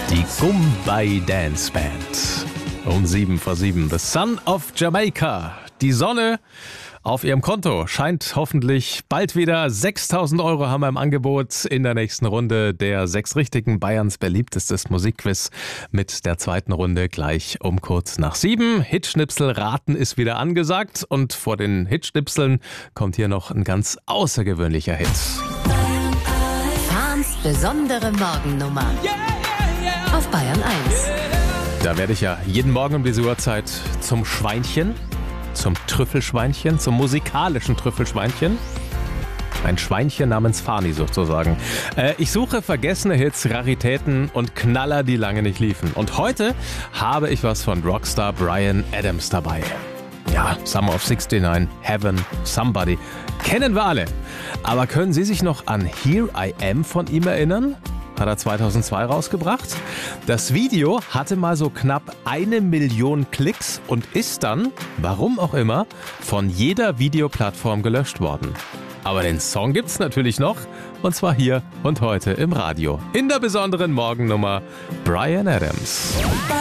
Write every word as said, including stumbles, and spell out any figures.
Die Goombay Dance Band. Um sieben vor sieben. The Son of Jamaica. Die Sonne auf ihrem Konto scheint hoffentlich bald wieder. sechstausend Euro haben wir im Angebot in der nächsten Runde der sechs Richtigen. Bayerns beliebtestes Musikquiz mit der zweiten Runde gleich um kurz nach sieben. Hitschnipsel raten ist wieder angesagt. Und vor den Hitschnipseln kommt hier noch ein ganz außergewöhnlicher Hit. Fahns besondere Morgennummer. Auf Bayern eins. Da werde ich ja jeden Morgen um diese Uhrzeit zum Schweinchen, zum Trüffelschweinchen, zum musikalischen Trüffelschweinchen. Ein Schweinchen namens Fani sozusagen. Äh, ich suche vergessene Hits, Raritäten und Knaller, die lange nicht liefen. Und heute habe ich was von Rockstar Bryan Adams dabei. Ja, Summer of sixty-nine, Heaven, Somebody. Kennen wir alle. Aber können Sie sich noch an Here I Am von ihm erinnern? Hat er zweitausendzwei rausgebracht. Das Video hatte mal so knapp eine Million Klicks und ist dann, warum auch immer, von jeder Videoplattform gelöscht worden. Aber den Song gibt's natürlich noch, und zwar hier und heute im Radio. In der besonderen Morgennummer Bryan Adams.